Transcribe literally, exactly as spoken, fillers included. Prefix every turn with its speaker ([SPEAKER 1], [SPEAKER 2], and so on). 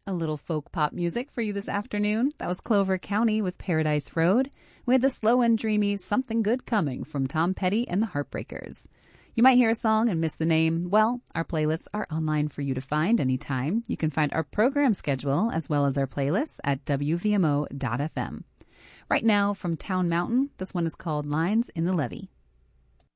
[SPEAKER 1] A little folk pop music for you this afternoon. That was Clover County with Paradise Road. We had the slow and dreamy Something Good Coming from Tom Petty and the Heartbreakers. You might hear a song and miss the name. Well, our playlists are online for you to find anytime. You can find our program schedule as well as our playlists at w v m o dot f m. Right now from Town Mountain, this one is called Lines in the Levee.